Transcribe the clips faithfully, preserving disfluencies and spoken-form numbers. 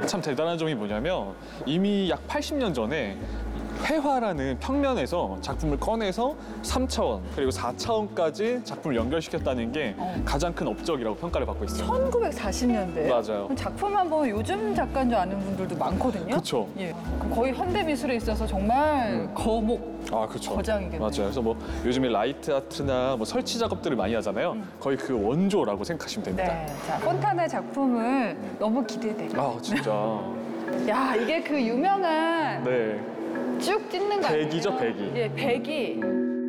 참 대단한 점이 뭐냐면 이미 약 팔십 년 전에 회화라는 평면에서 작품을 꺼내서 삼 차원 그리고 사 차원까지 작품을 연결시켰다는 게 어. 가장 큰 업적이라고 평가를 받고 있어요. 천구백사십 년대. 맞아요. 작품만 보면 요즘 작가인 줄 아는 분들도 많거든요. 그렇죠. 예. 그럼 거의 현대 미술에 있어서 정말 음. 거목 아, 그렇죠. 거장이겠네요. 맞아요. 그래서 뭐 요즘에 라이트 아트나 뭐 설치 작업들을 많이 하잖아요. 음. 거의 그 원조라고 생각하시면 됩니다. 네. 자, 폰타나 작품을 너무 기대돼요. 아, 진짜. 야, 이게 그 유명한 네. 쭉 찢는 거 아니에요? 백이죠, 백이. 예, 백이.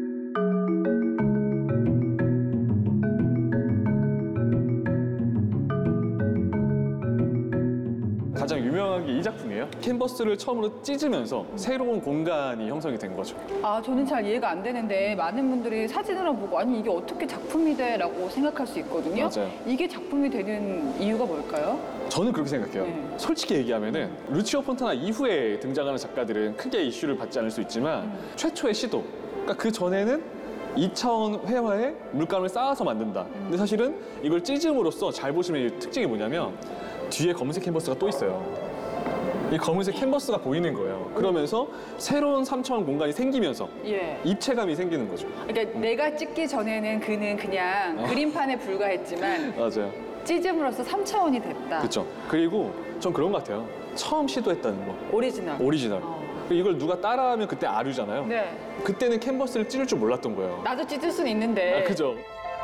가장 유명한 게 이 작품이에요. 캔버스를 처음으로 찢으면서 새로운 공간이 형성이 된 거죠. 아, 저는 잘 이해가 안 되는데 많은 분들이 사진을 보고 아니 이게 어떻게 작품이 돼? 라고 생각할 수 있거든요. 맞아요. 이게 작품이 되는 이유가 뭘까요? 저는 그렇게 생각해요. 네. 솔직히 얘기하면은 루치오 폰타나 이후에 등장하는 작가들은 크게 이슈를 받지 않을 수 있지만 음. 최초의 시도. 그러니까 그 전에는 이 차원 회화에 물감을 쌓아서 만든다. 음. 근데 사실은 이걸 찢음으로써 잘 보시면 이 특징이 뭐냐면 뒤에 검은색 캔버스가 또 있어요. 이 검은색 캔버스가 보이는 거예요. 그러면서 새로운 삼 차원 공간이 생기면서 예. 입체감이 생기는 거죠. 그러니까 내가 찍기 전에는 그는 그냥 어. 그림판에 불과했지만 맞아요. 찢음으로써 삼 차원이 됐다. 그렇죠. 그리고 전 그런 것 같아요. 처음 시도했다는 거. 오리지널. 오리지널. 어. 이걸 누가 따라하면 그때 아류잖아요. 네. 그때는 캔버스를 찢을 줄 몰랐던 거예요. 나도 찢을 수는 있는데. 아, 그죠?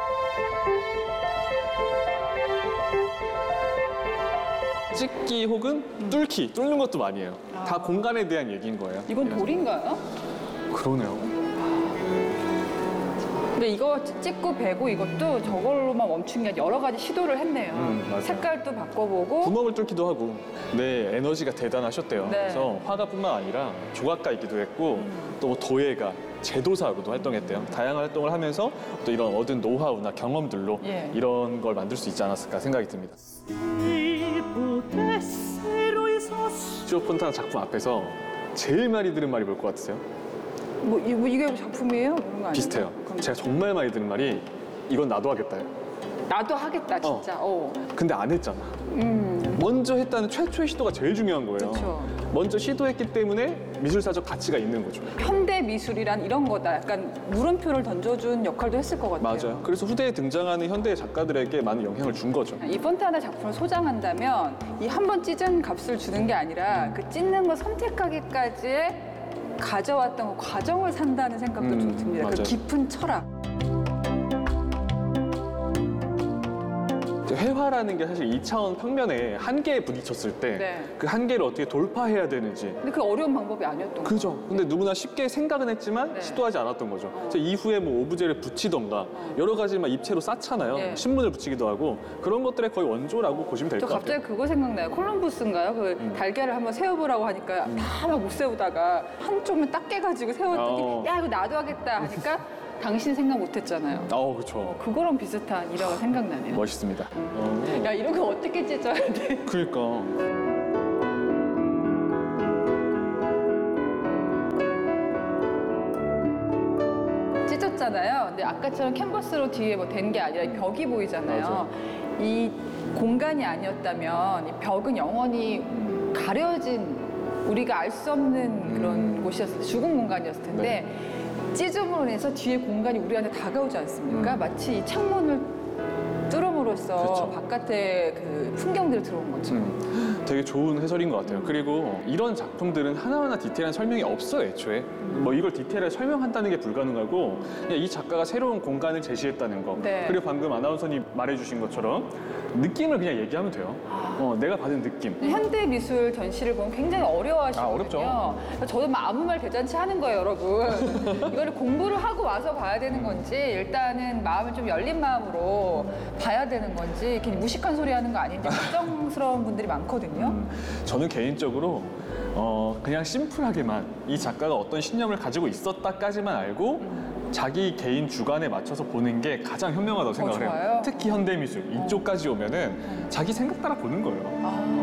찍기 혹은 뚫기, 뚫는 것도 아니에요. 아. 다 공간에 대한 얘기인 거예요. 이건 돌인가요? 그러네요. 근데 이거 찍고 배고 이것도 저걸로만 멈춘 게 아니라 여러 가지 시도를 했네요. 음, 맞아요. 색깔도 바꿔보고. 구멍을 뚫기도 하고. 네, 에너지가 대단하셨대요. 네. 그래서 화가뿐만 아니라 조각가이기도 했고 또 뭐 도예가, 제도사로도 활동했대요. 다양한 활동을 하면서 또 이런 얻은 노하우나 경험들로 예. 이런 걸 만들 수 있지 않았을까 생각이 듭니다. 루치오 폰타나 작품 앞에서 제일 많이 들은 말이 뭘 것 같으세요? 뭐, 이, 뭐 이게 작품이에요? 이런 거 아니에요? 비슷해요. 그럼 제가 정말 많이 들은 말이 이건 나도 하겠다요. 나도 하겠다 진짜. 어. 근데 안 했잖아. 음. 먼저 했다는 최초의 시도가 제일 중요한 거예요. 그쵸. 먼저 시도했기 때문에 미술사적 가치가 있는 거죠. 현대 미술이란 이런 거다. 약간 물음표를 던져준 역할도 했을 것 같아요. 맞아요. 그래서 후대에 등장하는 현대 작가들에게 많은 영향을 준 거죠. 이 폰타나 작품을 소장한다면 이 한 번 찢은 값을 주는 게 아니라 그 찢는 거 선택하기까지의 가져왔던 그 과정을 산다는 생각도 음, 좀 듭니다. 맞아요. 그 깊은 철학. 회화라는 게 사실 이 차원 평면에 한계에 부딪혔을 때 그 네. 한계를 어떻게 돌파해야 되는지 근데 그 어려운 방법이 아니었던 거죠. 그죠. 근데 누구나 쉽게 생각은 했지만 네. 시도하지 않았던 거죠. 그래서 이후에 뭐 오브제를 붙이던가 여러 가지 막 입체로 쌓잖아요. 네. 신문을 붙이기도 하고 그런 것들의 거의 원조라고 보시면 될 저 것 같아요. 갑자기 그거 생각나요. 콜럼부스인가요? 그 음. 달걀을 한번 세워보라고 하니까 다 막 못 세우다가 한쪽만 딱 깨가지고 세웠더니 어. 야 이거 나도 하겠다 하니까 당신 생각 못했잖아요. 어, 그렇죠. 그거랑 비슷한 일화가 생각나네요. 멋있습니다. 어. 야 이런 거 어떻게 찢어야 돼? 그러니까. 찢었잖아요. 근데 아까처럼 캔버스로 뒤에 뭐 된 게 아니라 이 벽이 보이잖아요. 맞아. 이 공간이 아니었다면 이 벽은 영원히 가려진 우리가 알 수 없는 그런 음. 곳이었을 때 죽은 공간이었을 텐데 찢음으로 인해서 뒤에 공간이 우리한테 다가오지 않습니까? 음. 마치 이 창문을 뚫음으로써 그렇죠. 바깥에 그 풍경들이 들어온 거죠. 음, 되게 좋은 해설인 것 같아요. 그리고 이런 작품들은 하나하나 디테일한 설명이 없어요, 애초에. 뭐 이걸 디테일하게 설명한다는 게 불가능하고 그냥 이 작가가 새로운 공간을 제시했다는 거. 네. 그리고 방금 아나운서님 말해주신 것처럼 느낌을 그냥 얘기하면 돼요. 어, 내가 받은 느낌. 현대 미술 전시를 보면 굉장히 어려워하시거든요. 아, 어렵죠. 저도 막 아무 말 대잔치 하는 거예요, 여러분. 이거를 공부를 하고 와서 봐야 되는 건지 일단은 마음을 좀 열린 마음으로 봐야 되는 건지 이렇게 무식한 소리 하는 거 아닌지 걱정스러운 분들이 많거든요. 음, 저는 개인적으로 어, 그냥 심플하게만 이 작가가 어떤 신념을 가지고 있었다까지만 알고 자기 개인 주관에 맞춰서 보는 게 가장 현명하다고 생각을 좋아요? 해요. 특히 현대미술 이쪽까지 오면은 자기 생각 따라 보는 거예요. 아.